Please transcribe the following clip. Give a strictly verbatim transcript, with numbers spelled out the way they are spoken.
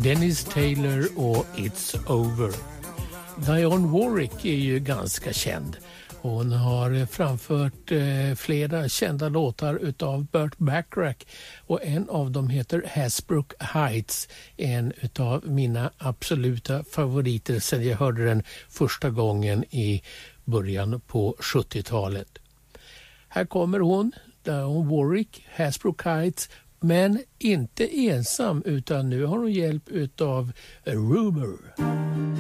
Dennis Taylor och It's Over. Dionne Warwick är ju ganska känd. Hon har framfört eh, flera kända låtar utav Burt Bacharach och en av dem heter Hasbrook Heights, en utav mina absoluta favoriter sedan jag hörde den första gången i början på sjuttiotalet. Här kommer hon, Dionne Warwick, Hasbrook Heights, men inte ensam utan nu har hon hjälp utav Rumor.